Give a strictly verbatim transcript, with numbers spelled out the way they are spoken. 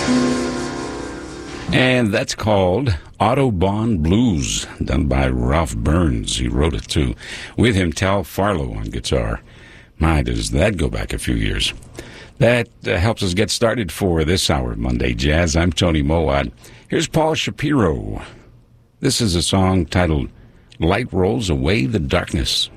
And that's called Autobahn Blues, done by Ralph Burns. He wrote it too. With him, Tal Farlow on guitar. My, does that go back a few years. That uh, helps us get started for this hour of Monday Jazz. I'm Tony Mowat. Here's Paul Shapiro. This is a song titled Light Rolls Away the Darkness.